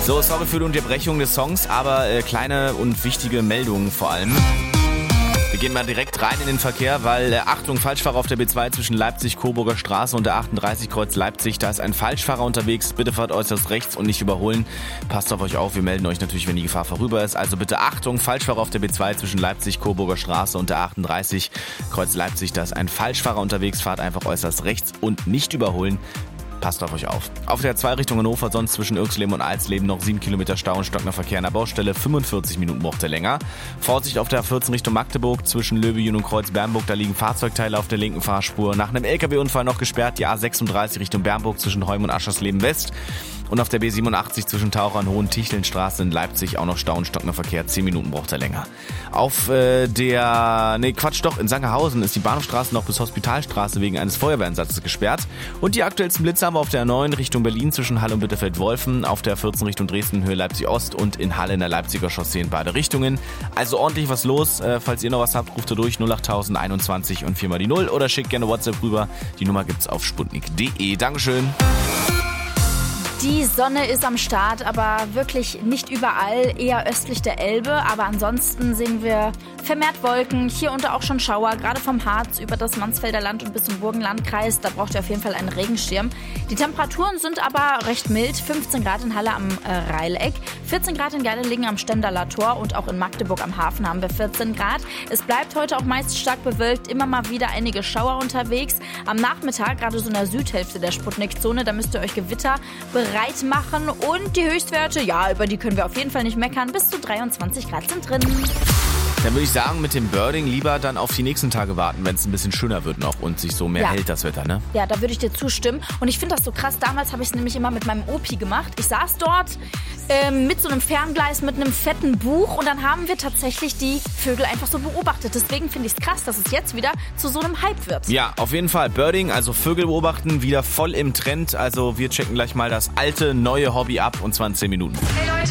So, sorry für die Unterbrechung des Songs, aber kleine und wichtige Meldungen vor allem. Wir gehen mal direkt rein in den Verkehr, weil, Achtung, Falschfahrer auf der B2 zwischen Leipzig-Coburger Straße und der 38 Kreuz Leipzig. Da ist ein Falschfahrer unterwegs. Bitte fahrt äußerst rechts und nicht überholen. Passt auf euch auf. Wir melden euch natürlich, wenn die Gefahr vorüber ist. Also bitte Achtung, Falschfahrer auf der B2 zwischen Leipzig-Coburger Straße und der 38 Kreuz Leipzig. Da ist ein Falschfahrer unterwegs. Fahrt einfach äußerst rechts und nicht überholen. Passt auf euch auf. Auf der 2 Richtung Hannover, sonst zwischen Irxleben und Alsleben noch 7 Kilometer Stau und stockender Verkehr an der Baustelle. 45 Minuten braucht er länger. Vorsicht auf der 14 Richtung Magdeburg, zwischen Löbejün und Kreuz-Bernburg. Da liegen Fahrzeugteile auf der linken Fahrspur. Nach einem LKW-Unfall noch gesperrt, die A36 Richtung Bernburg zwischen Heum und Aschersleben West. Und auf der B87 zwischen Taucher und Hohen-Tichlen-Straße in Leipzig auch noch Stau und stockender Verkehr. 10 Minuten braucht er länger. In Sangerhausen ist die Bahnhofstraße noch bis Hospitalstraße wegen eines Feuerwehreinsatzes gesperrt. Und die aktuellsten Blitze haben wir auf der 9 Richtung Berlin zwischen Halle und Bitterfeld-Wolfen, auf der 14 Richtung Dresden Höhe Leipzig-Ost und in Halle in der Leipziger Chaussee in beide Richtungen. Also ordentlich was los. Falls ihr noch was habt, ruft ihr durch 08000 21 und 4 mal die 0 oder schickt gerne WhatsApp rüber. Die Nummer gibt's auf sputnik.de. Dankeschön. Die Sonne ist am Start, aber wirklich nicht überall, eher östlich der Elbe. Aber ansonsten sehen wir vermehrt Wolken, hier und da auch schon Schauer, gerade vom Harz über das Mansfelder Land und bis zum Burgenlandkreis. Da braucht ihr auf jeden Fall einen Regenschirm. Die Temperaturen sind aber recht mild. 15 Grad in Halle am Reileck, 14 Grad in Gerdelingen am Stendaler Tor und auch in Magdeburg am Hafen haben wir 14 Grad. Es bleibt heute auch meist stark bewölkt, immer mal wieder einige Schauer unterwegs. Am Nachmittag, gerade so in der Südhälfte der Sputnik-Zone, da müsst ihr euch Gewitter bereit machen und die Höchstwerte, ja, über die können wir auf jeden Fall nicht meckern, bis zu 23 Grad sind drin. Dann würde ich sagen, mit dem Birding lieber dann auf die nächsten Tage warten, wenn es ein bisschen schöner wird noch und sich so mehr hält das Wetter, ne? Ja, da würde ich dir zustimmen. Und ich finde das so krass. Damals habe ich es nämlich immer mit meinem Opi gemacht. Ich saß dort mit so einem Ferngleis, mit einem fetten Buch und dann haben wir tatsächlich die Vögel einfach so beobachtet. Deswegen finde ich es krass, dass es jetzt wieder zu so einem Hype wird. Ja, auf jeden Fall. Birding, also Vögel beobachten, wieder voll im Trend. Also wir checken gleich mal das alte, neue Hobby ab und zwar in 10 Minuten. Hey Leute.